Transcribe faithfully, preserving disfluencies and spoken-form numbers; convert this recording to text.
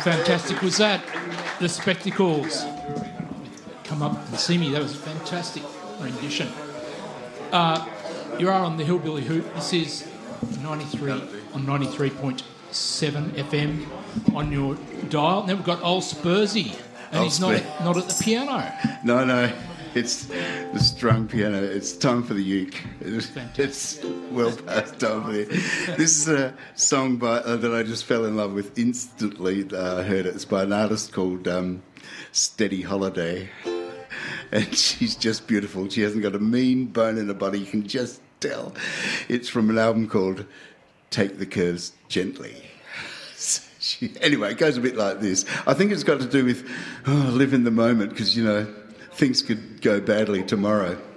fantastic was that? The Spectacles. Come up and see me. That was a fantastic rendition. Uh, you are on the Hillbilly Hoop. This is ninety-three on ninety-three point seven F M on your dial. And then we've got old Spursy, and Old he's not Spur- not at the piano. No, no, it's the strung piano. It's time for the uke. It's, it's well past time for the This is a song by uh, that I just fell in love with instantly. Uh, I heard it. It's by an artist called um, Steady Holiday. And she's just beautiful. She hasn't got a mean bone in her body. You can just tell. It's from an album called Take the Curves Gently. She, anyway, it goes a bit like this. I think it's got to do with oh, live in the moment because, you know, things could go badly tomorrow.